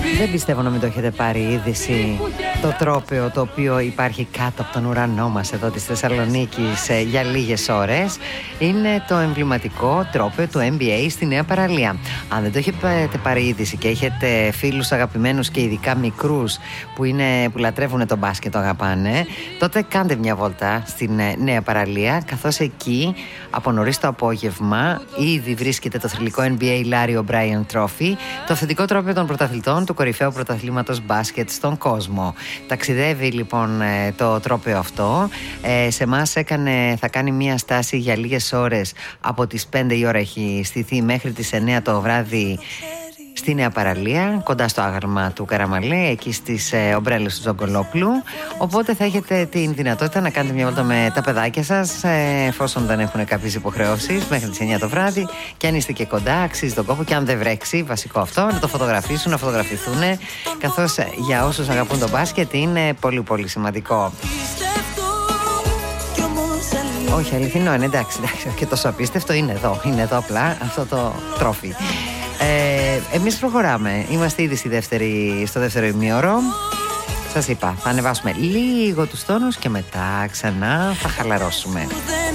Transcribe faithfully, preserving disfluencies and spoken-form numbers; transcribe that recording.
Δεν πιστεύω να μην το έχετε πάρει είδηση. Το τρόπαιο το οποίο υπάρχει κάτω από τον ουρανό μας εδώ της Θεσσαλονίκης για λίγες ώρες είναι το εμβληματικό τρόπαιο του N B A στη Νέα Παραλία. Αν δεν το έχετε πάρει είδηση και έχετε φίλους αγαπημένους και ειδικά μικρούς που, είναι, που λατρεύουν τον μπάσκετ, το αγαπάνε, τότε κάντε μια βόλτα στην Νέα Παραλία, καθώς εκεί από νωρίς το απόγευμα ήδη βρίσκεται το θρυλικό N B A Larry O'Brien Trophy, το αυθεντικό τρόπαιο των πρωταθλητών του κορυφαίου πρωταθλήματος μπάσκετ στον κόσμο. Ταξιδεύει λοιπόν το τρόπαιο αυτό. Ε, σε εμάς έκανε, θα κάνει μια στάση για λίγες ώρες. Από τις πέντε η ώρα έχει στηθεί μέχρι τις εννέα το βράδυ στη Νέα Παραλία, κοντά στο άγαλμα του Καραμαλέ, εκεί στις ε, ομπρέλες του Τζογκολόπουλου. Οπότε θα έχετε την δυνατότητα να κάνετε μια βόλτα με τα παιδάκια σας, ε, εφόσον δεν έχουν κάποιες υποχρεώσεις, μέχρι τις εννέα το βράδυ. Και αν είστε και κοντά, αξίζει τον κόπο. Και αν δεν βρέξει, βασικό αυτό, να το φωτογραφίσουν, να φωτογραφηθούν. Καθώς ε, για όσους αγαπούν τον μπάσκετ είναι πολύ πολύ σημαντικό. Όχι, αληθινό είναι, εντάξει, εντάξει, και τόσο απίστευτο είναι εδώ. Είναι εδώ απλά αυτό το τρόφι. Ε, εμείς προχωράμε. Είμαστε ήδη στη δεύτερη, στο δεύτερο ημίωρο. Σας είπα, θα ανεβάσουμε λίγο τους τόνους και μετά ξανά θα χαλαρώσουμε.